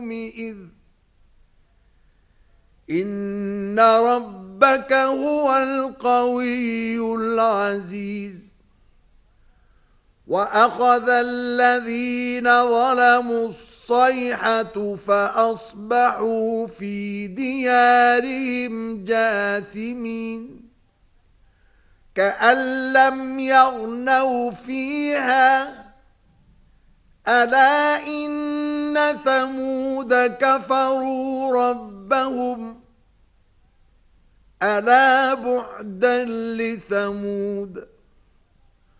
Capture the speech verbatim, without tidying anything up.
إذ إن ربك هو القوي العزيز وأخذ الذين ظلموا الصيحة فأصبحوا في ديارهم جاثمين كأن لم يغنوا فيها ألا إن ثمود كفروا ربهم ألا بعدا لثمود